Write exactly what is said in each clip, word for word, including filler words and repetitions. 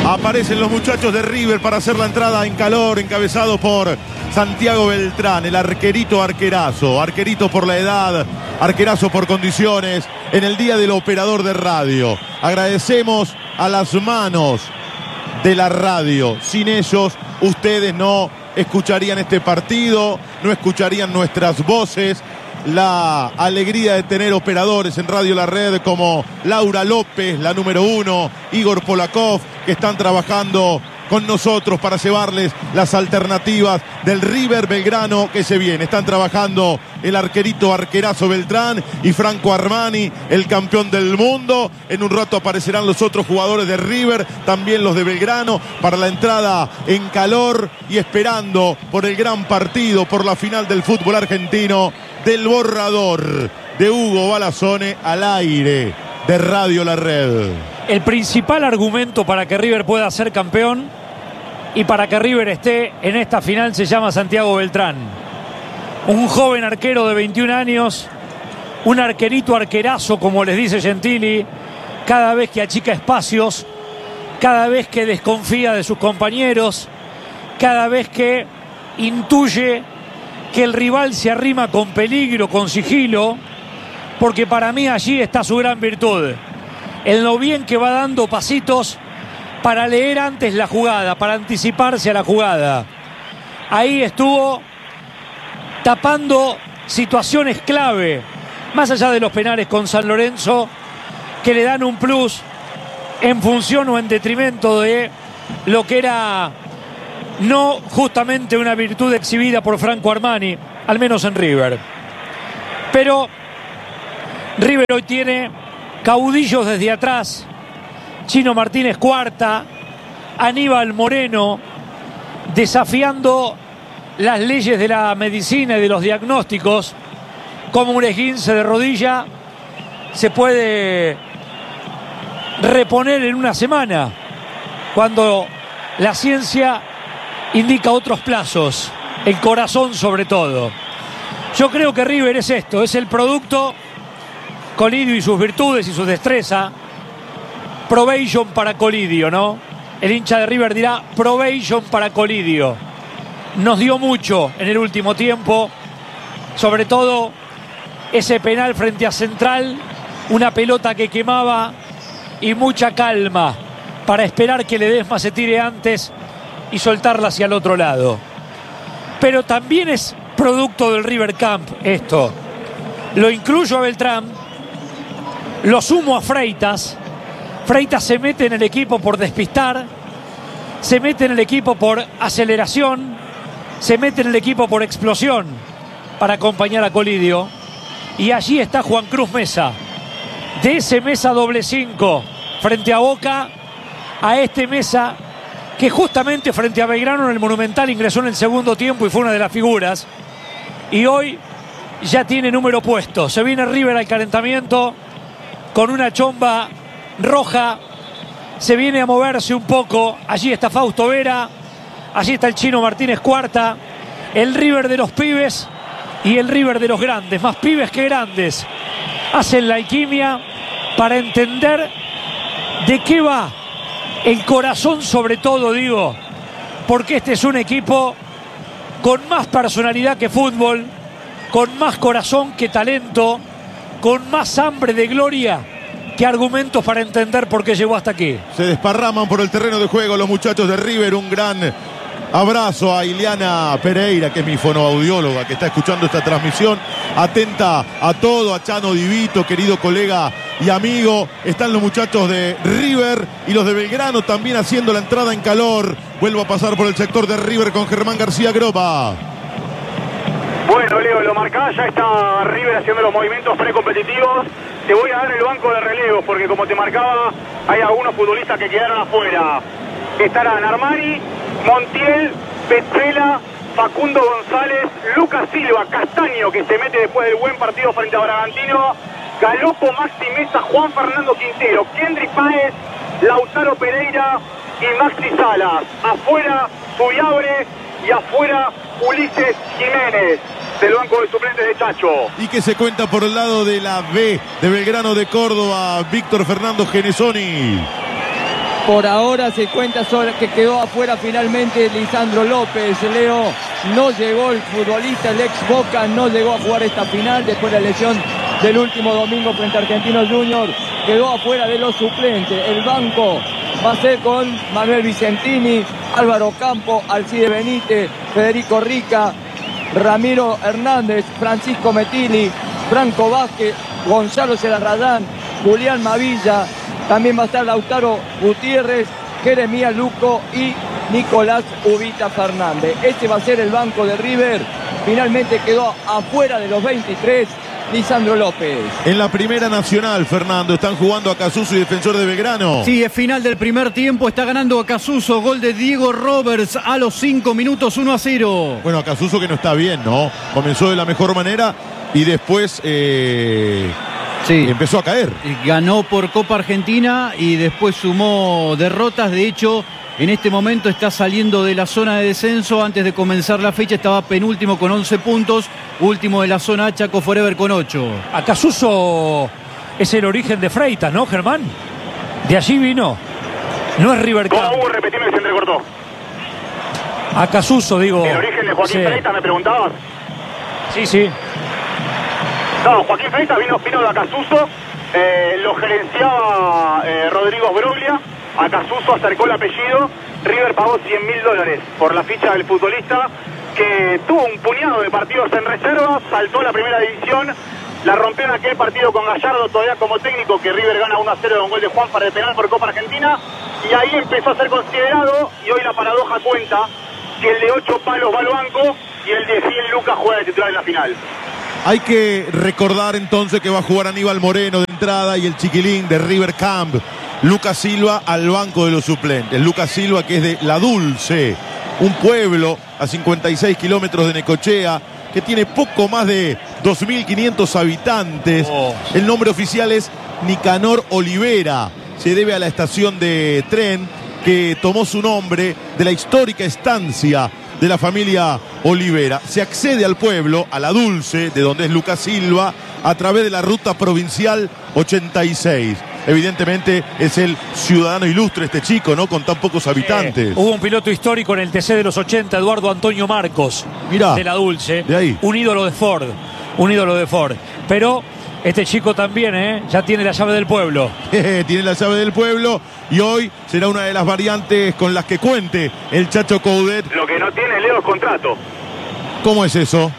Aparecen los muchachos de River para hacer la entrada en calor, encabezado por Santiago Beltrán, el arquerito arquerazo. Arquerito por la edad, arquerazo por condiciones, en el día del operador de radio. Agradecemos a las manos de la radio. Sin ellos, ustedes no escucharían este partido, no escucharían nuestras voces. La alegría de tener operadores en Radio La Red como Laura López, la número uno, Igor Polakov, que están trabajando con nosotros para llevarles las alternativas del River Belgrano que se viene. Están trabajando el arquerito arquerazo Beltrán y Franco Armani, el campeón del mundo. En un rato aparecerán los otros jugadores de River, también los de Belgrano, para la entrada en calor y esperando por el gran partido, por la final del fútbol argentino, del borrador de Hugo Balazzone al aire de Radio La Red. El principal argumento para que River pueda ser campeón y para que River esté en esta final se llama Santiago Beltrán. Un joven arquero de veintiún años, un arquerito arquerazo, como les dice Gentili, cada vez que achica espacios, cada vez que desconfía de sus compañeros, cada vez que intuye que el rival se arrima con peligro, con sigilo, porque para mí allí está su gran virtud. En lo bien que va dando pasitos para leer antes la jugada, para anticiparse a la jugada. Ahí estuvo tapando situaciones clave, más allá de los penales con San Lorenzo, que le dan un plus en función o en detrimento de lo que era no justamente una virtud exhibida por Franco Armani, al menos en River. Pero River hoy tiene caudillos desde atrás: Chino Martínez Cuarta, Aníbal Moreno, desafiando las leyes de la medicina y de los diagnósticos, como un esguince de rodilla se puede reponer en una semana, cuando la ciencia indica otros plazos, el corazón sobre todo. Yo creo que River es esto, es el producto, Colidio y sus virtudes y su destreza. Probation para Colidio, ¿no? El hincha de River dirá probation para Colidio. Nos dio mucho en el último tiempo, sobre todo ese penal frente a Central, una pelota que quemaba y mucha calma para esperar que Ledesma se tire antes y soltarla hacia el otro lado. Pero también es producto del River Camp esto. Lo incluyo a Beltrán, lo sumo a Freitas. Freitas se mete en el equipo por despistar, se mete en el equipo por aceleración, se mete en el equipo por explosión para acompañar a Colidio. Y allí está Juan Cruz Mesa, de ese Mesa doble cinco frente a Boca, a este Mesa que justamente frente a Belgrano en el Monumental ingresó en el segundo tiempo y fue una de las figuras, y hoy ya tiene número puesto. Se viene River al calentamiento con una chomba roja, se viene a moverse un poco. Allí está Fausto Vera, allí está el Chino Martínez Cuarta, el River de los pibes y el River de los grandes, más pibes que grandes. Hacen la alquimia para entender de qué va el corazón, sobre todo, digo, porque este es un equipo con más personalidad que fútbol, con más corazón que talento, con más hambre de gloria que argumentos para entender por qué llegó hasta aquí. Se desparraman por el terreno de juego los muchachos de River. Un gran abrazo a Ileana Pereira, que es mi fonoaudióloga, que está escuchando esta transmisión, atenta a todo, a Chano Divito, querido colega y amigo. Están los muchachos de River y los de Belgrano también haciendo la entrada en calor. Vuelvo a pasar por el sector de River con Germán García Gropa. Bueno, Leo, lo marcás, ya está River haciendo los movimientos precompetitivos. Te voy a dar el banco de relevos porque, como te marcaba, hay algunos futbolistas que quedaron afuera. Estarán Armani, Montiel, Petzela, Facundo González, Lucas Silva, Castaño, que se mete después del buen partido frente a Bragantino, Galopo, Maxi Mesa, Juan Fernando Quintero, Kendrick Páez, Lautaro Pereira y Maxi Salas. Afuera, Subiabre, y afuera, Ulises Jiménez, del banco de suplentes de Chacho. Y que se cuenta por el lado de la B de Belgrano de Córdoba, Víctor Fernando Genesoni. Por ahora se cuenta sobre que quedó afuera finalmente Lisandro López. Leo, no llegó el futbolista, el ex Boca, no llegó a jugar esta final después de la lesión del último domingo frente a Argentinos Juniors. Quedó afuera de los suplentes. El banco va a ser con Manuel Vicentini, Álvaro Campo, Alcide Benítez, Federico Rica, Ramiro Hernández, Francisco Metilli, Franco Vázquez, Gonzalo Celarrayán, Julián Mavilla. También va a estar Lautaro Gutiérrez, Jeremías Luco y Nicolás Ubita Fernández. Este va a ser el banco de River. Finalmente quedó afuera de los veintitrés Lisandro López. En la Primera Nacional, Fernando, están jugando Acasuso y Defensor de Belgrano. Sí, es final del primer tiempo, está ganando Acasuso, gol de Diego Roberts a los cinco minutos, uno a cero. Bueno, Acasuso que no está bien, ¿no? Comenzó de la mejor manera y después eh, sí. empezó a caer. Ganó por Copa Argentina y después sumó derrotas. De hecho, en este momento está saliendo de la zona de descenso. Antes de comenzar la fecha estaba penúltimo con once puntos. Último de la zona A, Chaco Forever con ocho. Acasuso es el origen de Freitas, ¿no, Germán? De allí vino. No es River Camp. ¿Cómo hubo? Repetime que se entrecortó. Acasuso, digo. ¿El origen de Joaquín sí. Freitas, me preguntabas? Sí, sí. No, Joaquín Freitas vino, vino de Acasuso. Eh, lo gerenciaba eh, Rodrigo Broglia. Acasuso acercó el apellido. River pagó cien mil dólares por la ficha del futbolista, que tuvo un puñado de partidos en reserva, saltó a la primera división, la rompió en aquel partido con Gallardo todavía como técnico, que River gana uno a cero con gol de Juan para el penal por Copa Argentina, y ahí empezó a ser considerado, y hoy la paradoja cuenta que el de ocho palos va al banco y el de cien lucas juega de titular en la final. Hay que recordar entonces que va a jugar Aníbal Moreno de entrada y el chiquilín de River Camp, Lucas Silva, al banco de los suplentes. Lucas Silva, que es de La Dulce, un pueblo a cincuenta y seis kilómetros de Necochea, que tiene poco más de dos mil quinientos habitantes. Oh. El nombre oficial es Nicanor Olivera. Se debe a la estación de tren que tomó su nombre de la histórica estancia de la familia Olivera. Se accede al pueblo, a La Dulce, de donde es Lucas Silva, a través de la ruta provincial ochenta y seis. Evidentemente es el ciudadano ilustre este chico, ¿no? Con tan pocos habitantes. Eh, hubo un piloto histórico en el T C de los ochenta, Eduardo Antonio Marcos. Mirá, de La Dulce. De ahí. Un ídolo de Ford. Un ídolo de Ford. Pero este chico también, ¿eh? Ya tiene la llave del pueblo. Tiene la llave del pueblo y hoy será una de las variantes con las que cuente el Chacho Coudet. Lo que no tiene Leo es contrato. ¿Cómo es eso?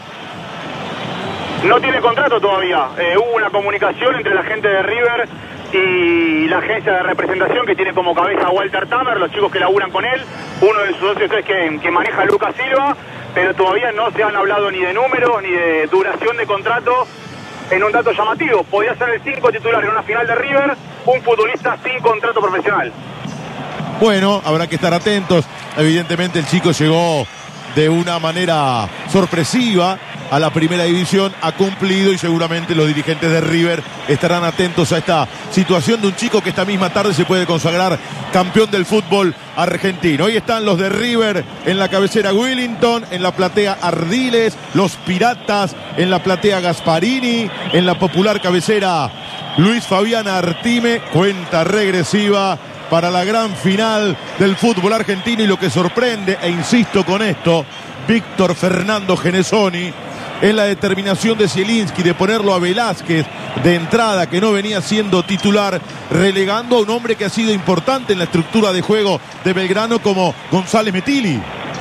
No tiene contrato todavía. Eh, hubo una comunicación entre la gente de River y la agencia de representación que tiene como cabeza a Walter Tamer, los chicos que laburan con él. Uno de sus socios es que, que maneja a Lucas Silva, pero todavía no se han hablado ni de números ni de duración de contrato. En un dato llamativo, podía ser el cinco titular en una final de River, un futbolista sin contrato profesional. Bueno, habrá que estar atentos. Evidentemente el chico llegó de una manera sorpresiva a la primera división, ha cumplido y seguramente los dirigentes de River estarán atentos a esta situación de un chico que esta misma tarde se puede consagrar campeón del fútbol argentino. Hoy están los de River en la cabecera Willington, en la platea Ardiles, los Piratas en la platea Gasparini, en la popular cabecera Luis Fabián Artime. Cuenta regresiva para la gran final del fútbol argentino, y lo que sorprende, e insisto con esto, Víctor Fernando Genesoni, es la determinación de Zielinski de ponerlo a Velázquez de entrada, que no venía siendo titular, relegando a un hombre que ha sido importante en la estructura de juego de Belgrano como González Metilli.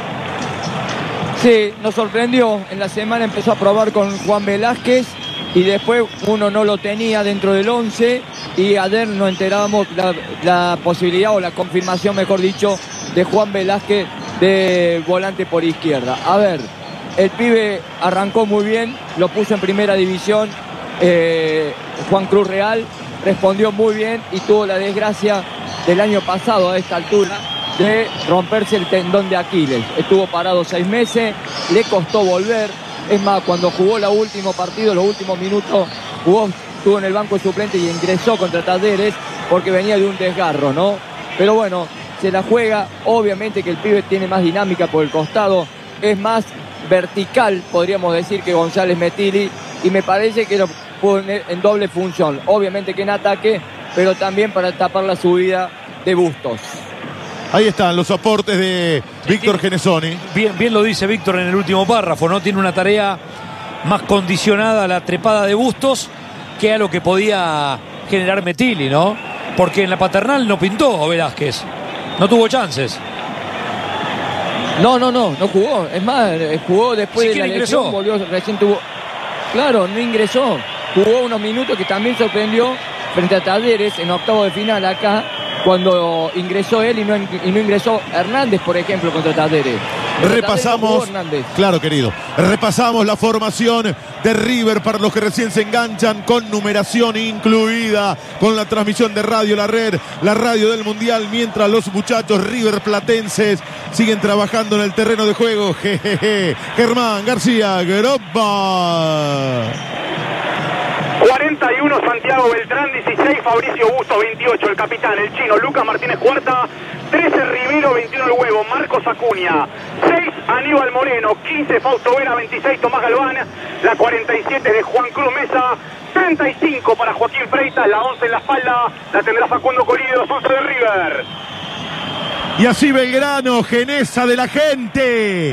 Sí, nos sorprendió. En la semana empezó a probar con Juan Velázquez y después uno no lo tenía dentro del once, y ayer nos enterábamos la, la posibilidad o la confirmación, mejor dicho, de Juan Velázquez de volante por izquierda. A ver, el pibe arrancó muy bien, lo puso en primera división, eh, Juan Cruz Real, respondió muy bien y tuvo la desgracia del año pasado a esta altura de romperse el tendón de Aquiles. Estuvo parado seis meses, le costó volver. Es más, cuando jugó el último partido, los últimos minutos, jugó, estuvo en el banco de suplente y ingresó contra Talleres porque venía de un desgarro, ¿no? Pero bueno, se la juega. Obviamente que el pibe tiene más dinámica por el costado, es más vertical, podríamos decir, que González Metilli, y me parece que lo pone en doble función. Obviamente que en ataque, pero también para tapar la subida de Bustos. Ahí están los aportes de Víctor Genesoni. Bien, bien lo dice Víctor en el último párrafo, ¿no? Tiene una tarea más condicionada a la trepada de Bustos que a lo que podía generar Metilli, ¿no? Porque en la Paternal no pintó Velázquez, no tuvo chances. No, no, no, no jugó. Es más, jugó después de la ingresó. lesión, volvió, recién tuvo... Claro, no ingresó. Jugó unos minutos que también sorprendió frente a Talleres en octavo de final acá, cuando ingresó él y no, y no ingresó Hernández, por ejemplo, contra Talleres. Repasamos, claro querido, repasamos la formación de River para los que recién se enganchan, con numeración incluida, con la transmisión de Radio La Red, la radio del Mundial, mientras los muchachos River platenses siguen trabajando en el terreno de juego. Jejeje. Germán García Groba. cuarenta y uno Santiago Beltrán, dieciséis Fabricio Bustos, veintiocho el capitán, el chino Lucas Martínez Cuarta, trece Rivero, veintiuno el huevo, Marcos Acuña, seis Aníbal Moreno, quince Fausto Vera, veintiséis Tomás Galván, la cuarenta y siete de Juan Cruz Mesa, treinta y cinco para Joaquín Freitas, la once en la espalda la tendrá Facundo Colidio, once de River. Y así Belgrano, Genesa de la gente.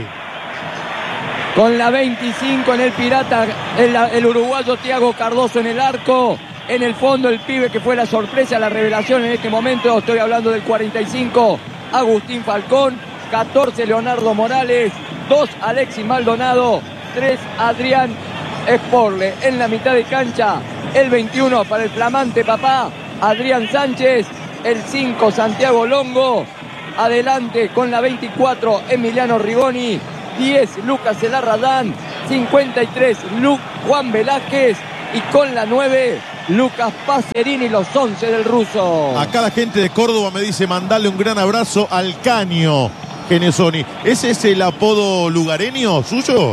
Con la veinticinco en el Pirata, el, el uruguayo Thiago Cardoso en el arco. En el fondo el pibe que fue la sorpresa, la revelación en este momento. Estoy hablando del cuarenta y cinco, Agustín Falcón. catorce, Leonardo Morales. dos, Alexis Maldonado. tres, Adrián Esporle. En la mitad de cancha, el veintiuno para el flamante papá, Adrián Sánchez. El cinco, Santiago Longo. Adelante con la veinticuatro, Emiliano Rigoni. diez, Lucas Elarradán. cincuenta y tres, Lu, Juan Velázquez. Y con la nueve, Lucas Pacerini, los once del ruso. Acá la gente de Córdoba me dice: mandale un gran abrazo al Caño Genesoni. ¿Ese es el apodo lugareño suyo?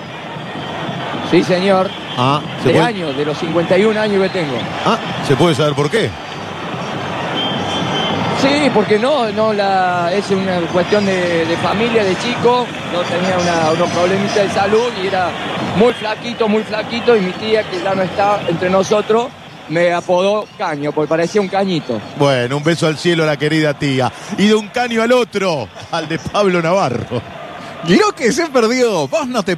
Sí, señor. Ah, ¿se de puede? años, de los cincuenta y un años que tengo. Ah, ¿se puede saber por qué? Sí, porque no, no la, es una cuestión de, de familia, de chico. No tenía una, unos problemitas de salud y era muy flaquito, muy flaquito. Y mi tía, que ya no está entre nosotros, me apodó Caño, porque parecía un cañito. Bueno, un beso al cielo a la querida tía. Y de un caño al otro, al de Pablo Navarro. Lo que se perdió, vos no te